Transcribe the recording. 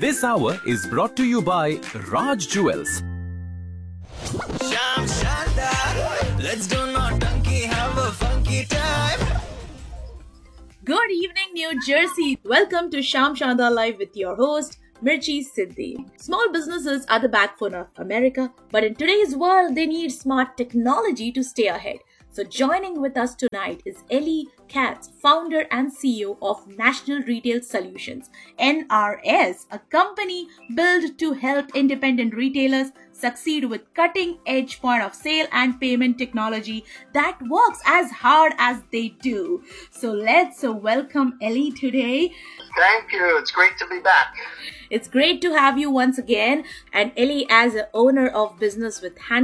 This hour is brought to you by Raj Jewels. Sham Shanda, let's do Nautanki, have a funky time. Good evening, New Jersey. Welcome to Sham Shanda Live with your host, Mirchi Siddhi. Small businesses are the backbone of America, but in today's world, they need smart technology to stay ahead. So joining with us tonight is Ellie Katz, founder and CEO of National Retail Solutions, NRS, a company built to help independent retailers succeed with cutting-edge point of sale and payment technology that works as hard as they do. So let's welcome Ellie today. Thank you. It's great to be back. It's great to have you once again. And Ellie, as an owner of business with